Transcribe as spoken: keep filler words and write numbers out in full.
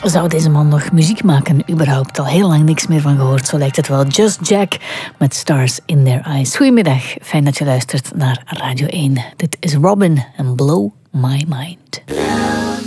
Zou deze man nog muziek maken? Überhaupt al heel lang niks meer van gehoord. Zo lijkt het wel. Just Jack met Stars in Their Eyes. Goedemiddag. Fijn dat je luistert naar Radio één. Dit is Robin en Blow My Mind.